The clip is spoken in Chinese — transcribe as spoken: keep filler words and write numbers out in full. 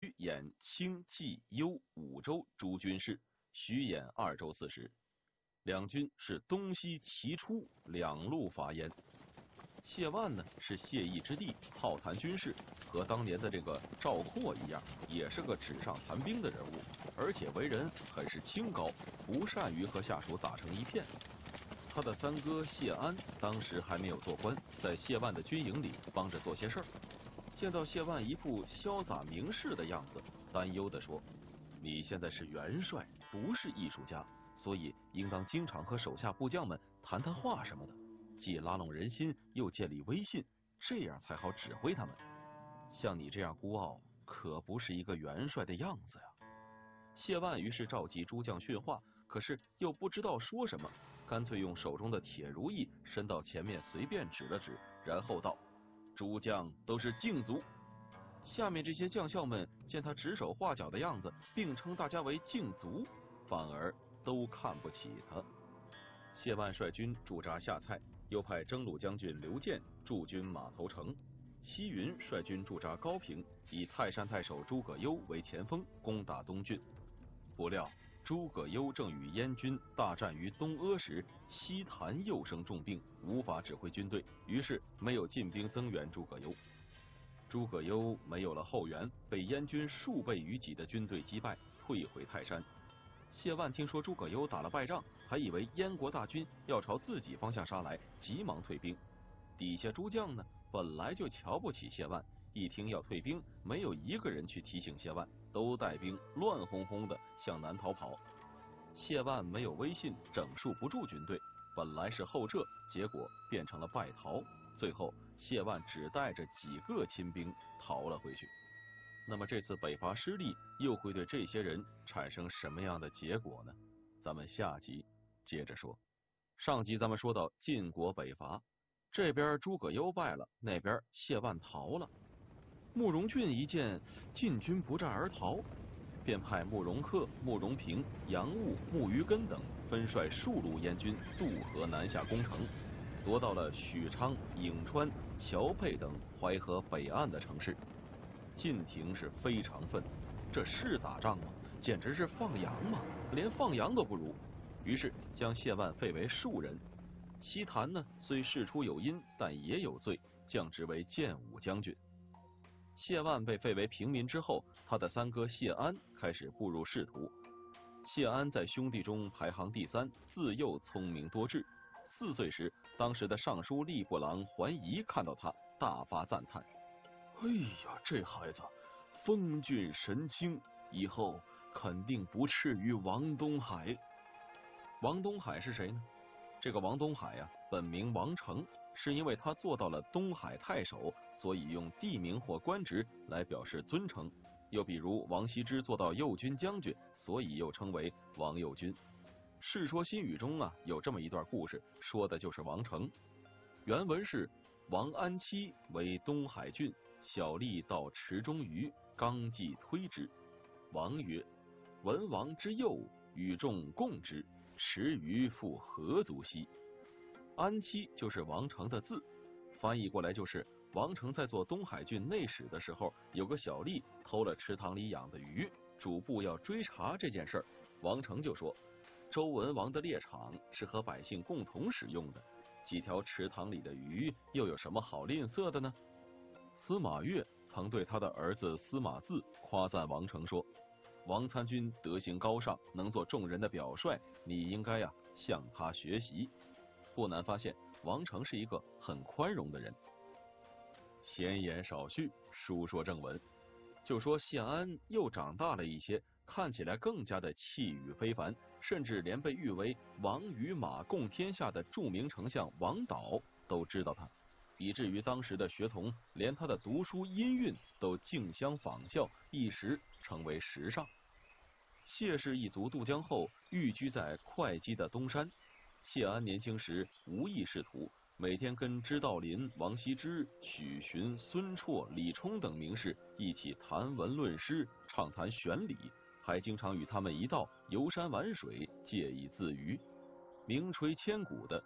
兖青冀幽五州诸军事，徐兖二州刺史。两军是东西齐出，两路伐燕。谢万呢是谢毅之弟，好谈军事，和当年的这个赵括一样，也是个纸上谈兵的人物，而且为人很是清高，不善于和下属打成一片。他的三哥谢安当时还没有做官，在谢万的军营里帮着做些事儿。见到谢万一副潇洒名士的样子，担忧地说：“你现在是元帅，不是艺术家，所以应当经常和手下部将们谈谈话什么的，既拉拢人心，又建立威信，这样才好指挥他们。像你这样孤傲，可不是一个元帅的样子呀。”谢万于是召集诸将训话，可是又不知道说什么，干脆用手中的铁如意伸到前面随便指了指，然后道：“诸将都是敬卒。”下面这些将校们见他指手画脚的样子，并称大家为敬卒，反而都看不起他。谢万率军驻扎下蔡，又派征虏将军刘建驻军马头城。西云率军驻扎高平，以泰山太守诸葛优为前锋，攻打东郡。不料诸葛优正与燕军大战于东阿时，西坛又生重病，无法指挥军队，于是没有进兵增援诸葛优。诸葛优没有了后援，被燕军数倍于己的军队击败，退回泰山。谢万听说诸葛优打了败仗，还以为燕国大军要朝自己方向杀来，急忙退兵。底下诸将呢，本来就瞧不起谢万，一听要退兵，没有一个人去提醒谢万，都带兵乱哄哄的向南逃跑。谢万没有威信，整束不住军队，本来是后撤，结果变成了败逃。最后谢万只带着几个亲兵逃了回去。那么这次北伐失利，又会对这些人产生什么样的结果呢？咱们下集接着说。上集咱们说到晋国北伐，这边诸葛优败了，那边谢万逃了。慕容俊一见晋军不战而逃，便派慕容恪、慕容平、杨务、慕于根等分率数路燕军渡河南下攻城，夺到了许昌、颍川、谯沛等淮河北岸的城市。晋廷是非常愤怒，这是打仗吗？简直是放羊嘛，连放羊都不如。于是将谢万废为庶人。西坛呢，虽事出有因，但也有罪，降职为建武将军。谢万被废为平民之后，他的三哥谢安开始步入仕途。谢安在兄弟中排行第三，自幼聪明多智。四岁时，当时的尚书吏部郎桓仪看到他，大发赞叹：“哎呀，这孩子风俊神清，以后肯定不次于王东海。”王东海是谁呢？这个王东海呀、啊，本名王成，是因为他做到了东海太守，所以用地名或官职来表示尊称。又比如王羲之做到右军将军，所以又称为王右军。《世说新语》中啊有这么一段故事，说的就是王成。原文是：王安期为东海郡，小吏到池中鱼，刚既推之。王曰：“文王之右，与众共之，池鱼复何足惜？”安期就是王成的字，翻译过来就是王成在做东海郡内史的时候，有个小吏偷了池塘里养的鱼，主簿要追查这件事儿，王成就说：“周文王的猎场是和百姓共同使用的，几条池塘里的鱼又有什么好吝啬的呢？”司马越曾对他的儿子司马姒夸赞王成说：“王参军德行高尚，能做众人的表率，你应该呀、啊、向他学习。”不难发现，王成是一个很宽容的人。闲言少叙，书说正文。就说谢安又长大了一些，看起来更加的气宇非凡，甚至连被誉为王与马共天下的著名丞相王导都知道他，以至于当时的学童连他的读书音韵都竞相仿效，一时成为时尚。谢氏一族渡江后，寓居在会稽的东山。谢安年轻时无意仕途，每天跟支道林、王羲之、许询、孙绰、李冲等名士一起谈文论诗，畅谈玄理，还经常与他们一道游山玩水，借以自娱。名垂千古的